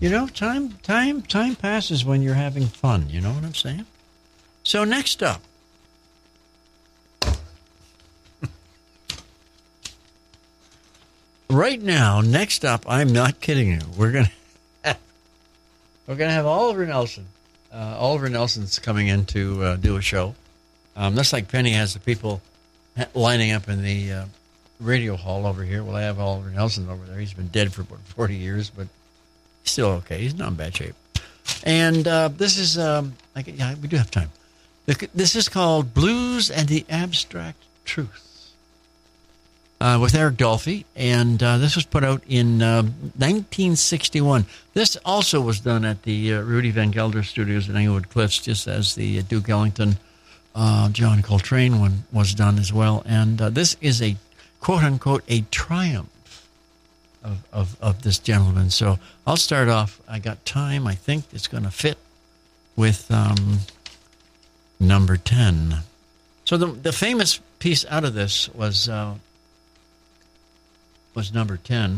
time passes when you're having fun. You know what I'm saying? So next up. Right now, next up, I'm not kidding you. We're gonna have Oliver Nelson. Oliver Nelson's coming in to do a show. Just like Penny has the people lining up in the radio hall over here. Well, I have Oliver Nelson over there. He's been dead for about 40 years, but he's still okay. He's not in bad shape. And this is, we do have time. This is called Blues and the Abstract Truth with Eric Dolphy. And this was put out in 1961. This also was done at the Rudy Van Gelder Studios in Englewood Cliffs, just as the Duke Ellington, John Coltrane one was done as well. And this is a quote-unquote a triumph of this gentleman. So I'll start off. I got time. I think it's going to fit with number 10. So the famous piece out of this was number 10.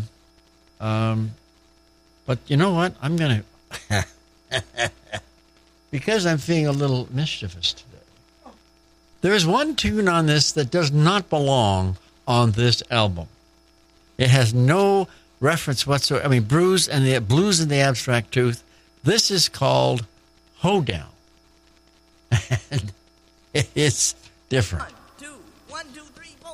But you know what? I'm going to... because I'm feeling a little mischievous today. There's one tune on this that does not belong on this album. It has no reference whatsoever. I mean, Blues and the Abstract Truth. This is called Hoedown. And it's different.